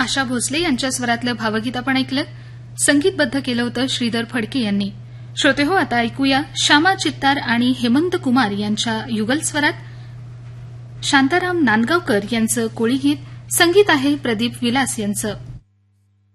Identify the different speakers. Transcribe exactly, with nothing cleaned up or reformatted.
Speaker 1: आशा भोसले यांच्या स्वरातलं भावगीत आपण ऐकलं. संगीतबद्ध केलं होतं श्रीधर फडके यांनी. श्रोते हो, आता ऐकूया श्यामा चित्तार आणि हेमंत कुमार यांच्या युगल स्वरात शांताराम नांदगावकर यांचं कोळी गीत. संगीत आहे प्रदीप विलास यांचं.